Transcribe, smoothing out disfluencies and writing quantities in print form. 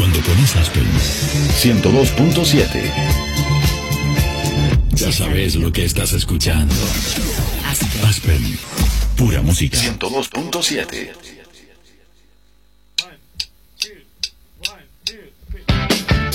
Cuando pones Aspen 102.7, ya sabes lo que estás escuchando. Aspen, pura música. 102.7.